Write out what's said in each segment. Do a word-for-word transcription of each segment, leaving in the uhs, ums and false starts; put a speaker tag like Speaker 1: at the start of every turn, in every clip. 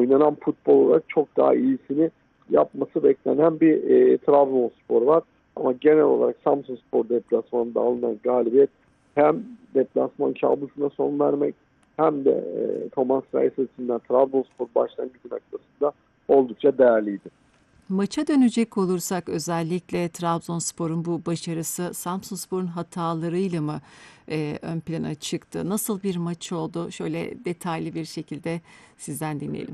Speaker 1: oynanan futbol olarak çok daha iyisini yapması beklenen bir e, Trabzonspor var. Ama genel olarak Samsunspor deplasmanında alınan galibiyet hem deplasman kabusuna son vermek hem de e, Thomas Reis açısından Trabzonspor başlangıcı noktasında oldukça değerliydi.
Speaker 2: Maça dönecek olursak özellikle Trabzonspor'un bu başarısı Samsunspor'un hatalarıyla mı e, ön plana çıktı? Nasıl bir maç oldu? Şöyle detaylı bir şekilde sizden dinleyelim.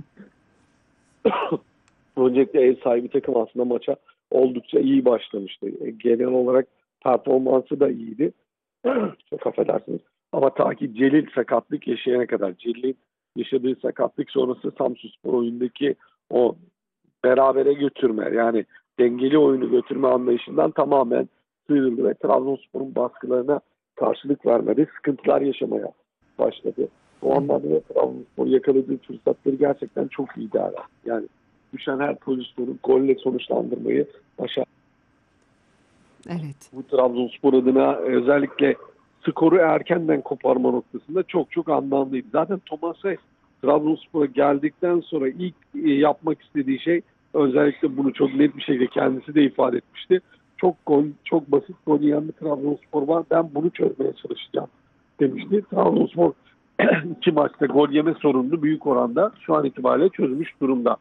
Speaker 1: Öncelikle ev sahibi takım aslında maça oldukça iyi başlamıştı. Genel olarak performansı da iyiydi. Çok affedersiniz. Ama ta ki Celil sakatlık yaşayana kadar, Celil'in yaşadığı sakatlık sonrası Samsunspor oyundaki o berabere götürme, yani dengeli oyunu götürme anlayışından tamamen sıyrıldı ve Trabzonspor'un baskılarına karşılık vermedi. Sıkıntılar yaşamaya başladı. O anlamda da Trabzonspor yakaladığı fırsatları gerçekten çok iyi değerlendirdi. Yani düşen her pozisyonu golle sonuçlandırmayı başardı.
Speaker 2: Evet.
Speaker 1: Bu Trabzonspor adına özellikle skoru erkenden koparma noktasında çok çok anlamlıydı. Zaten Thomas Reis Trabzonspor'a geldikten sonra ilk yapmak istediği şey, özellikle bunu çok net bir şekilde kendisi de ifade etmişti. Çok gol, çok basit gol yiyen bir Trabzonspor var. Ben bunu çözmeye çalışacağım demişti. Trabzonspor iki maçta gol yeme sorununu büyük oranda şu an itibariyle çözmüş durumda.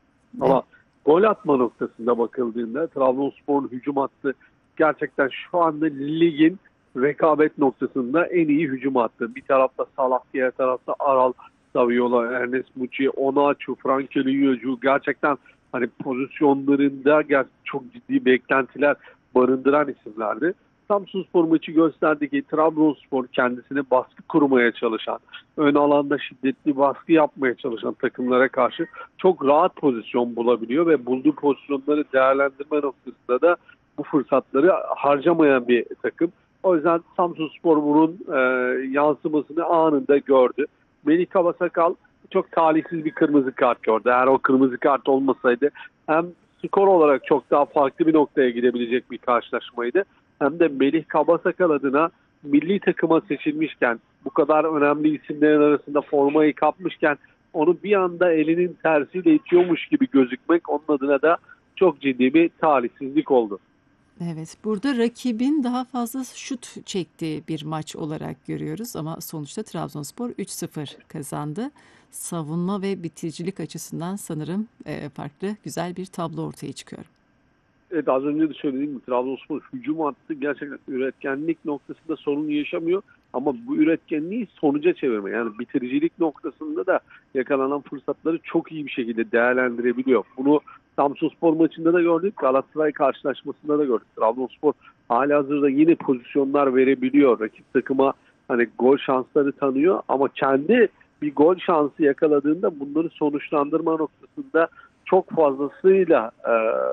Speaker 1: Ama gol atma noktasında bakıldığında Trabzonspor'un hücum hattı gerçekten şu anda ligin rekabet noktasında en iyi hücum hattı. Bir tarafta Salah, diğer tarafta Aral, Saviola, Ernest Muçi, Onaçu, Frankelioğlu, gerçekten hani pozisyonlarında çok ciddi beklentiler barındıran isimlerdi. Samsunspor maçı gösterdi ki Trabzonspor kendisine baskı kurmaya çalışan, ön alanda şiddetli baskı yapmaya çalışan takımlara karşı çok rahat pozisyon bulabiliyor ve bulduğu pozisyonları değerlendirme noktasında da bu fırsatları harcamayan bir takım. O yüzden Samsunspor bunun e, yansımasını anında gördü. Melih Kabasakal çok talihsiz bir kırmızı kart gördü. Eğer o kırmızı kart olmasaydı hem skor olarak çok daha farklı bir noktaya gidebilecek bir karşılaşmaydı. Hem de Melih Kabasakal adına milli takıma seçilmişken, bu kadar önemli isimlerin arasında formayı kapmışken onu bir anda elinin tersiyle itiyormuş gibi gözükmek onun adına da çok ciddi bir talihsizlik oldu.
Speaker 2: Evet, burada rakibin daha fazla şut çektiği bir maç olarak görüyoruz ama sonuçta Trabzonspor üç sıfır kazandı. Savunma ve bitiricilik açısından sanırım e, farklı, güzel bir tablo ortaya çıkıyor.
Speaker 1: Evet, az önce de söylediğim gibi Trabzonspor hücum hattı gerçekten üretkenlik noktasında sorun yaşamıyor. Ama bu üretkenliği sonuca çevirme, yani bitiricilik noktasında da yakalanan fırsatları çok iyi bir şekilde değerlendirebiliyor. Bunu Samsunspor maçında da gördük, Galatasaray karşılaşmasında da gördük. Trabzonspor halihazırda yine pozisyonlar verebiliyor. Rakip takıma hani gol şansları tanıyor ama kendi bir gol şansı yakaladığında bunları sonuçlandırma noktasında çok fazlasıyla e,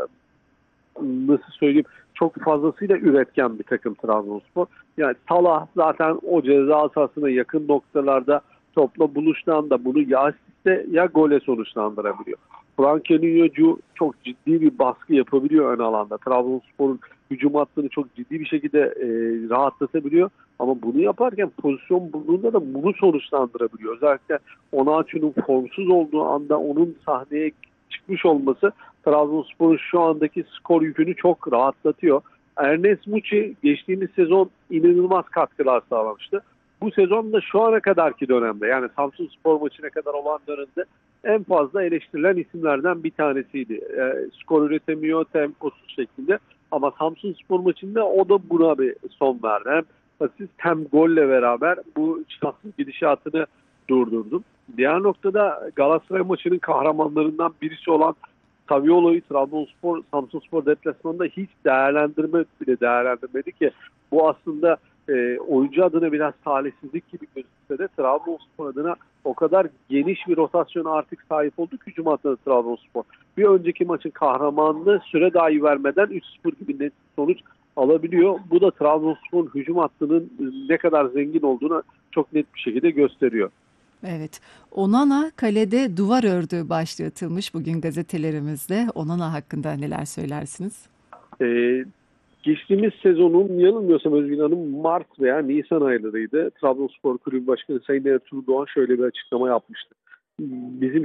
Speaker 1: nasıl söyleyeyim, çok fazlasıyla üretken bir takım Trabzonspor. Yani Salah zaten o ceza sahasına yakın noktalarda topla buluştuğunda bunu ya asiste ya gole sonuçlandırabiliyor. Frankelioğlu çok ciddi bir baskı yapabiliyor ön alanda. Trabzonspor'un hücum hattını çok ciddi bir şekilde e, rahatlatabiliyor. Ama bunu yaparken pozisyon bulduğunda da bunu sonuçlandırabiliyor. Özellikle Onaçu'nun formsuz olduğu anda onun sahneye çıkmış olması Trabzonspor'un şu andaki skor yükünü çok rahatlatıyor. Ernest Muçi geçtiğimiz sezon inanılmaz katkılar sağlamıştı. Bu sezon da şu ana kadarki dönemde, yani Samsunspor maçına kadar olan dönemde en fazla eleştirilen isimlerden bir tanesiydi. E, skor üretemiyor, temposuz şekilde. Ama Samsunspor maçında o da buna bir son verdi. Hem asist hem golle beraber bu şanslı gidişatını durdurdum. Diğer noktada Galatasaray maçının kahramanlarından birisi olan Saviolo'yu Trabzonspor, Samsunspor deplasmanında hiç değerlendirme bile değerlendirmedi ki bu aslında e, oyuncu adına biraz talihsizlik gibi gözükse de Trabzonspor adına o kadar geniş bir rotasyona artık sahip olduk hücum hattında Trabzonspor. Bir önceki maçın kahramanlığı süre dahi vermeden üç sıfır gibi net sonuç alabiliyor. Bu da Trabzonspor'un hücum hattının ne kadar zengin olduğunu çok net bir şekilde gösteriyor.
Speaker 2: Evet, Onana kalede duvar ördüğü başlığı atılmış bugün gazetelerimizde. Onana hakkında neler söylersiniz?
Speaker 1: Ee, geçtiğimiz sezonun yanılmıyorsam Özgün Hanım Mart veya Nisan aylarıydı. Trabzonspor Kulübü Başkanı Sayın Ertuğrul Doğan şöyle bir açıklama yapmıştı. Bizim